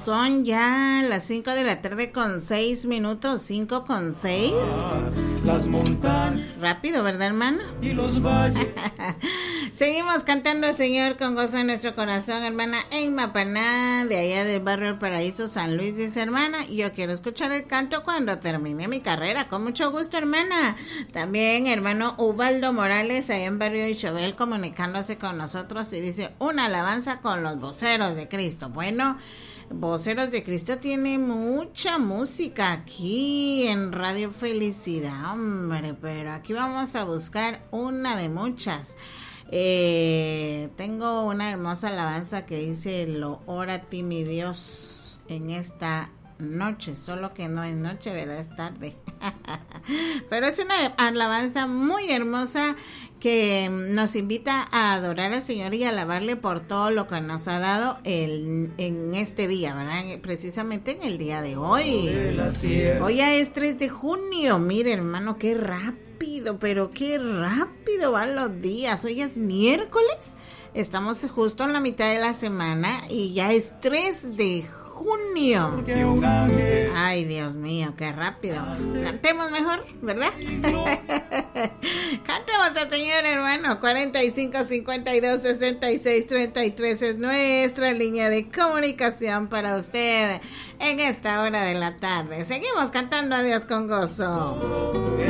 Son ya las 5 de la tarde con 6 minutos, 5 con 6. Las montañas. Rápido, ¿verdad, hermano? Y los valles. Seguimos cantando al Señor con gozo en nuestro corazón, hermana Emma Paná, de allá del barrio El Paraíso, San Luis, dice: hermana, yo quiero escuchar el canto cuando termine mi carrera. Con mucho gusto, hermana. También hermano Ubaldo Morales, allá en barrio Ixobel, comunicándose con nosotros, y dice: una alabanza con los voceros de Cristo. Bueno, Voceros de Cristo tiene mucha música aquí en Radio Felicidad, hombre, pero aquí vamos a buscar una de muchas. Tengo una hermosa alabanza que dice: lo ora a ti mi Dios en esta noche, solo que no es noche, ¿verdad? Es tarde. Pero es una alabanza muy hermosa que nos invita a adorar al Señor y a alabarle por todo lo que nos ha dado en este día, ¿verdad? Precisamente en el día de hoy. Hoy ya es 3 de junio. Mire, hermano, qué rápido, pero qué rápido van los días. Hoy es miércoles. Estamos justo en la mitad de la semana y ya es 3 de junio. Ay, Dios mío, qué rápido. Cantemos mejor, ¿verdad? Cantemos al Señor, hermano. 45 52 66 33 es nuestra línea de comunicación para usted en esta hora de la tarde. Seguimos cantando a Dios con gozo.